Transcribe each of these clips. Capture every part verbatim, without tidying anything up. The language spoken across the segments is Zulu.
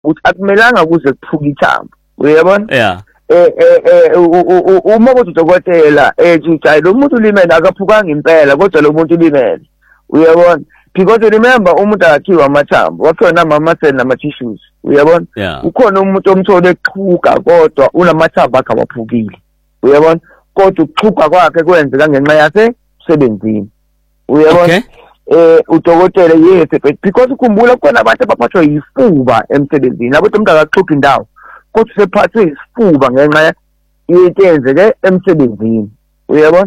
ukuthi akumelanga kuze kuphuka ithambo uyabona yeah eh eh uma kuthi udokotela ethi hayi lo muntu ulimele akaphukanga impela kodwa lo muntu ulimele uyabona because remember umuntu akhiwa amathambo wakhiwa nama-muscle nama-tissues uyabona ukhona umuntu omthole eqhuka kodwa unamathambo akhe awaphukile uyabona kodwa ukuxhuga kwakhe kwenzeka ngenxa yasemsebenzini uyabona eh udokotela yes because ukhumbula kukhona abantu abaphathwa yifuba emsebenzini labo umuntu akaxhuga indawo kodwa sephathwe isifuba ngenxa yento eyenzeke emsebenzini uyabona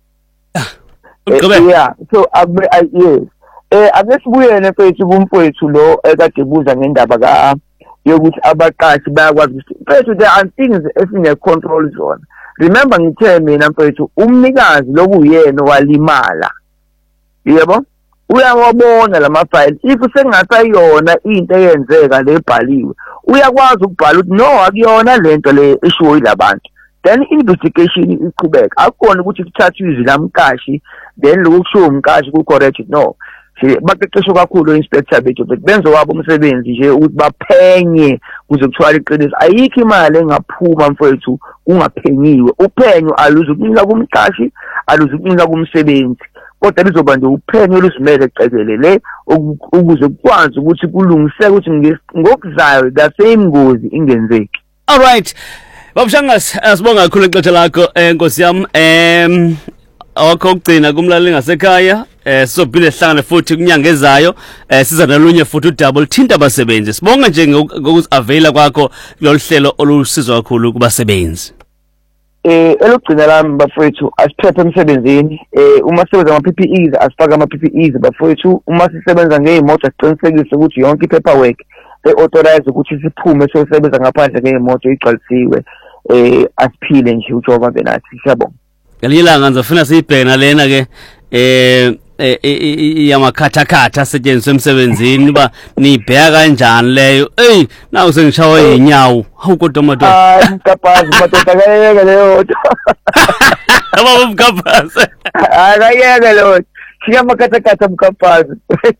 yeah so abe yes eh ake sibuyele mfethu kumfowethu lo ekade buza ngendaba ka yokuthi abaqashi bayakwazi ukuthi mfethu there are things esine control zone. Remember ngithe mina mfethu umnikazi lokuyena walimala yebo uyawabona lamafile if sengasayona into eyenzeka lebhaliwe uyakwazi ukubhala ukuthi no akuyona lento le eshiwo yilabantu then investigation iqhubeka akukona ukuthi kuthathwe izwi lamqashi then lokushiwo umqashi ku correct no baqeqeshwe kakhulu inspector bethu but benzo wabo umsebenzi nje ukuthi baphenye kuze kuthwala iqiniso ayikho imali engaphuma mfowethu ungaphenyiwe uphenyo aluze ukunika kumqashi aluze ukunika kumsebenzi kodwa lizoba nje uphenyo oluzimele eqekelele ukuze ukwazi ukuthi kulungiseke ukuthi ngokuzayo the same ngozi ingenzeki. All right babushangas asibonga kakhulu ixesha lakho enkosi yami em awakho ukugcina kumlaleli ngasekhaya eh sizophinde sihlangane futhi kunyanga ezayo eh siza nalunye futhi udouble thinta abasebenzi sibonga nje ngokuthi availa kwakho lo hlelo olusizo kakhulu kubasebenzi. Eh elugcina lami bafowethu asiphephe emsebenzini eh uma sisebenza ama P P Es asifaka ama P P Es bafowethu uma sisebenza ngeemoto asiqinisekise ukuthi yonke ipaperwork eauthorize ukuthi siphume sosebenza ngaphandle ngeemoto igcwalisiwe eh asiphile nje uJehova benathi siyabonga. Ngelilanga ngizofuna siyibhena lena ke eh yamakhatha khatha asetshenziswa emsebenzini ba nibheka kanjani leyo ey nawu sengishawa inyawo hawu kodwa madoda ah mkapazi madoda kayeke leyo ababa mkapazi akayeke leyo siya makhatha khatha mkapazi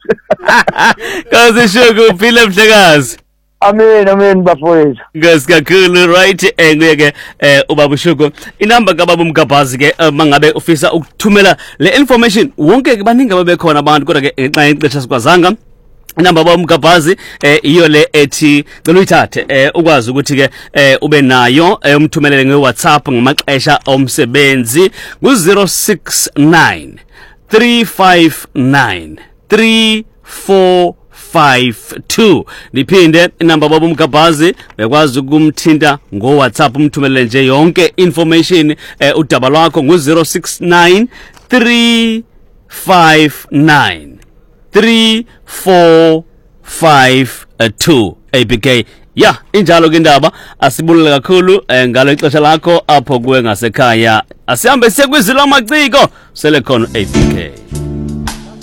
kaze shuku phile mhlekazi. Amen amen bafowethu. Ngasikakhulu right engeke eh ubaba Shuku inamba kaBaba Mgabhazi ke mangabe ufisa ukuthumela le information wonke ke baningi ababekhona abantu kodwa ke nxa ixesha sikwazanga inamba baba Mgabhazi eh iyo le ethi cela uyithathe eh ukwazi ukuthi ke eh ube nayo umthumelele nge WhatsApp ngamaxesha omsebenzi ku zero six nine three five nine three four five two liphinde inamba baba Mgabhazi bekwazi ukumthinta ngo WhatsApp umthumelele nje yonke information eh udaba lwakho ngo zero six nine three five nine three four five two A B K ya injalo ke indaba asibulele kakhulu ngalo ixesha lakho apho kuwe ngasekhaya asihambe siye kwizilo amaciko sele khona A B K.